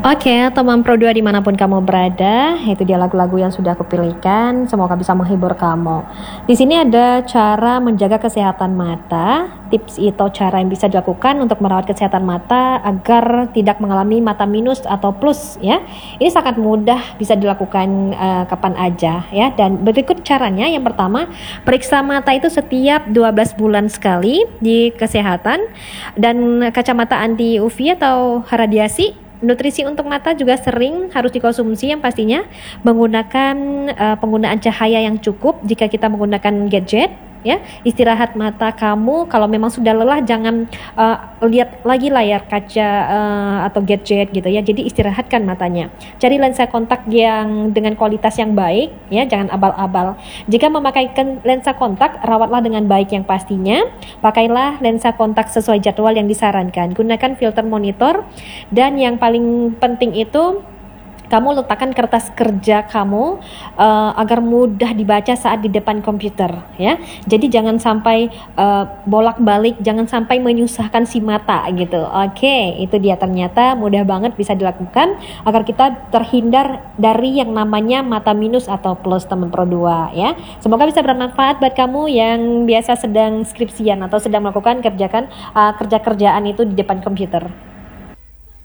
Oke, teman Pro 2 dimanapun kamu berada, itu dia lagu-lagu yang sudah aku pilihkan. Semoga bisa menghibur kamu. Di sini ada cara menjaga kesehatan mata, tips atau cara yang bisa dilakukan untuk merawat kesehatan mata agar tidak mengalami mata minus atau plus ya. Ini sangat mudah, bisa dilakukan kapan aja ya. Dan berikut caranya. Yang pertama, periksa mata itu setiap 12 bulan sekali di kesehatan, dan kacamata anti UV atau radiasi. Nutrisi untuk mata juga sering harus dikonsumsi, yang pastinya menggunakan penggunaan cahaya yang cukup jika kita menggunakan gadget ya. Istirahat mata kamu, kalau memang sudah lelah jangan lihat lagi layar kaca atau gadget gitu ya. Jadi istirahatkan matanya. Cari lensa kontak yang dengan kualitas yang baik ya, jangan abal-abal. Jika memakai lensa kontak, rawatlah dengan baik, yang pastinya pakailah lensa kontak sesuai jadwal yang disarankan. Gunakan filter monitor, dan yang paling penting itu kamu letakkan kertas kerja kamu agar mudah dibaca saat di depan komputer ya. Jadi jangan sampai bolak-balik, jangan sampai menyusahkan si mata gitu. Oke, itu dia, ternyata mudah banget bisa dilakukan agar kita terhindar dari yang namanya mata minus atau plus, teman Pro 2 ya. Semoga bisa bermanfaat buat kamu yang biasa sedang skripsian atau sedang melakukan kerjaan itu di depan komputer.